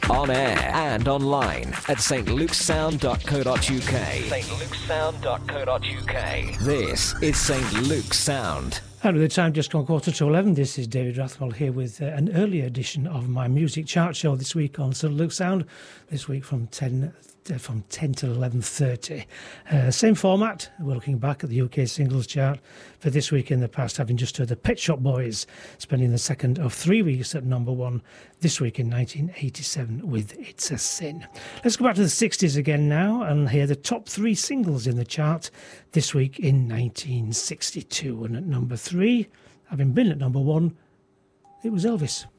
on air and online at stlukesound.co.uk. stlukesound.co.uk. This is St. Luke's Sound. And with the time just gone 11:15, this is David Rathwell here with an earlier edition of my music chart show this week on St. Luke's Sound. This week from 10 till 11:30. Same format. We're looking back at the UK singles chart for this week in the past, having just heard the Pet Shop Boys spending the second of 3 weeks at number one this week in 1987 with It's a Sin. Let's go back to the 60s again now and hear the top three singles in the chart this week in 1962. And at number three, having been at number one, it was Elvis.